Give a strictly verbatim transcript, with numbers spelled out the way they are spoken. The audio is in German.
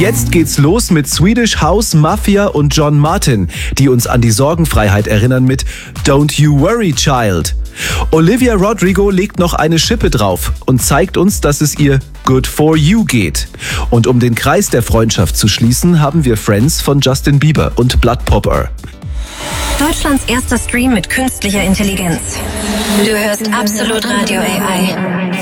Jetzt geht's los mit Swedish House Mafia und John Martin, die uns an die Sorgenfreiheit erinnern mit Don't You Worry Child. Olivia Rodrigo legt noch eine Schippe drauf und zeigt uns, dass es ihr Good For You geht. Und um den Kreis der Freundschaft zu schließen, haben wir Friends von Justin Bieber und Blood Popper. Deutschlands erster Stream mit künstlicher Intelligenz. Du hörst Absolut Radio A I.